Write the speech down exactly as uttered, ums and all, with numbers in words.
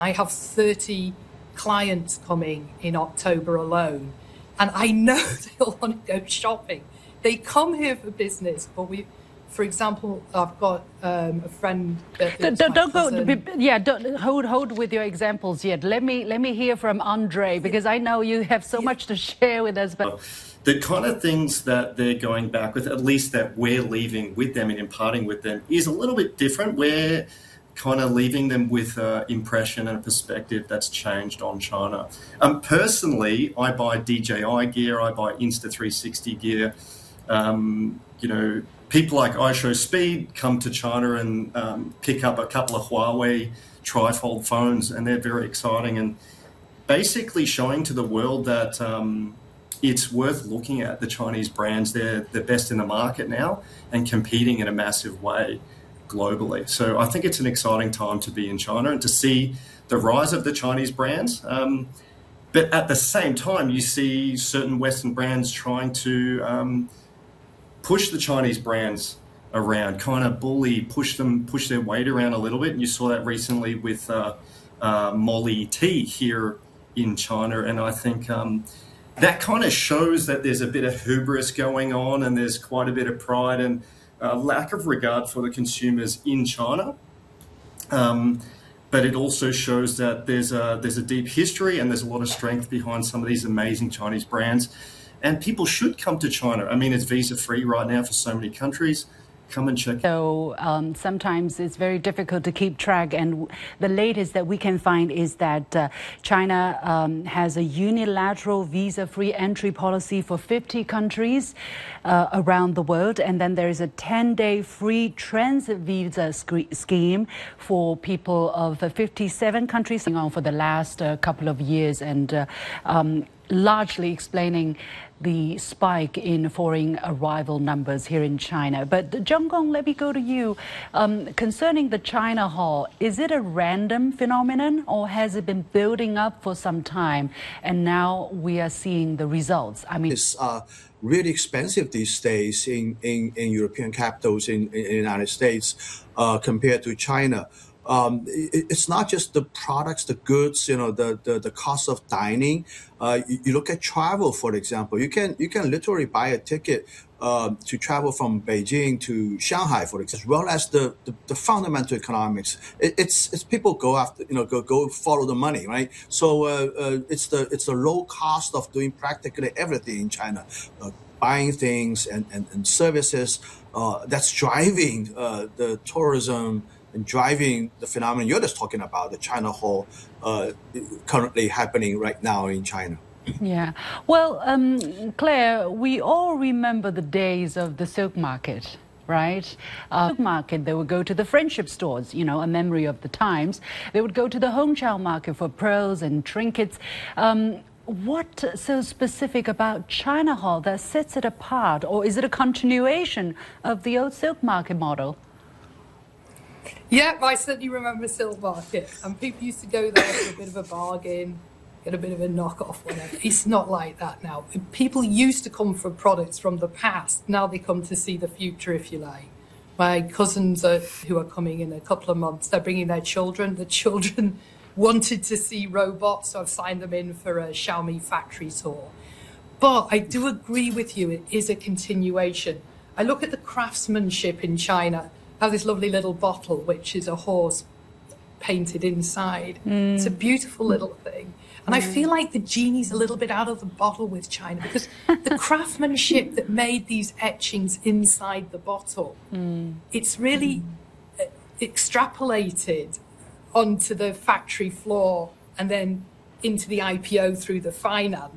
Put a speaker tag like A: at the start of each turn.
A: I have thirty clients coming in October alone, and I know they'll want to go shopping. They come here for business, but we, for example, I've got um, a friend. That
B: don't don't go. Yeah, don't hold hold with your examples yet. Let me let me hear from Andre, because I know you have so much to share with us. But
C: the kind of things that they're going back with, at least that we're leaving with them and imparting with them, is a little bit different. We're kind of leaving them with an impression and a perspective that's changed on China. Um, personally, I buy D J I gear, I buy Insta three sixty gear. Um, you know, people like iShowSpeed come to China and um, pick up a couple of Huawei trifold phones, and they're very exciting and basically showing to the world that um, it's worth looking at the Chinese brands. They're the best in the market now and competing in a massive way globally. So I think it's an exciting time to be in China and to see the rise of the Chinese brands. Um, but at the same time, you see certain Western brands trying to um, push the Chinese brands around, kind of bully, push them, push their weight around a little bit. And you saw that recently with uh, uh, Molly Tea here in China. And I think um, that kind of shows that there's a bit of hubris going on, and there's quite a bit of pride and uh, lack of regard for the consumers in China. Um, but it also shows that there's a, there's a deep history and there's a lot of strength behind some of these amazing Chinese brands. And people should come to China. I mean, it's visa-free right now for so many countries. Come and check.
B: So um, sometimes it's very difficult to keep track. And the latest that we can find is that uh, China um, has a unilateral visa-free entry policy for fifty countries uh, around the world. And then there is a ten-day free transit visa scheme for people of fifty-seven countries on for the last uh, couple of years, and uh, um, largely explaining the spike in foreign arrival numbers here in China. But Zheng Gong, let me go to you. Um, concerning the China Hall, is it a random phenomenon, or has it been building up for some time and now we are seeing the results? I mean,
D: it's uh, really expensive these days in, in, in European capitals in, in the United States uh, compared to China. Um, it, it's not just the products, the goods, you know, the, the, the cost of dining. Uh, you, you look at travel, for example. You can you can literally buy a ticket uh, to travel from Beijing to Shanghai, for example, as well as the, the, the fundamental economics. It, it's it's people go after, you know, go go follow the money, right? So uh, uh, it's the it's the low cost of doing practically everything in China, uh, buying things and and, and services. Uh, that's driving uh, the tourism and driving the phenomenon you're just talking about, the China Hall, uh, currently happening right now in China.
B: Yeah. Well, um, Claire, we all remember the days of the silk market, right? Uh, silk market, they would go to the friendship stores, you know, a memory of the times. They would go to the Hongqiao market for pearls and trinkets. Um, What so specific about China Hall that sets it apart, or is it a continuation of the old silk market model?
A: Yeah, I certainly remember Silk Market, and people used to go there for a bit of a bargain, get a bit of a knockoff, whatever. It's not like that now. People used to come for products from the past. Now they come to see the future, if you like. My cousins are, who are coming in a couple of months, they're bringing their children. The children wanted to see robots, so I've signed them in for a Xiaomi factory tour. But I do agree with you, it is a continuation. I look at the craftsmanship in China. I have this lovely little bottle, which is a horse painted inside. Mm. It's a beautiful little thing. And mm. I feel like the genie's a little bit out of the bottle with China, because the craftsmanship that made these etchings inside the bottle, mm. it's really mm. extrapolated onto the factory floor and then into the I P O through the finance.